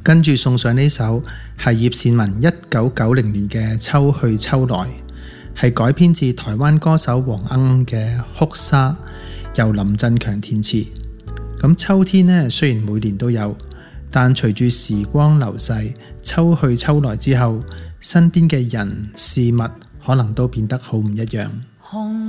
跟住送上呢首係葉倩文1990年嘅《秋去秋來》，係改編自台灣歌手黃鶯嘅《哭砂》，由林振強填詞。咁秋天呢，雖然每年都有，但隨住時光流逝，秋去秋來之後，身邊嘅人事物可能都變得好唔一樣。